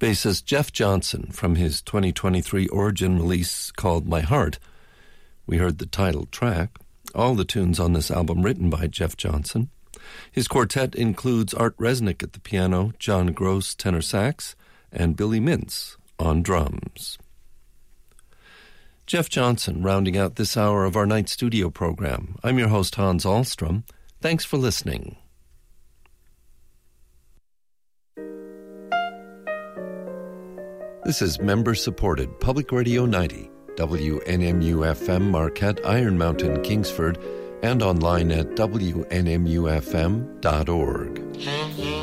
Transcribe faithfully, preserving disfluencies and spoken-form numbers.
bassist Jeff Johnson from his twenty twenty-three Origin release called My Heart. We heard the title track. All the tunes on this album written by Jeff Johnson. His quartet includes Art Resnick at the piano, John Gross tenor sax, and Billy Mintz on drums. Jeff Johnson rounding out this hour of our night studio program. I'm your host, Hans Ahlstrom. Thanks for listening. This is member-supported Public Radio ninety, W N M U F M Marquette, Iron Mountain, Kingsford, and online at W N M U F M dot org.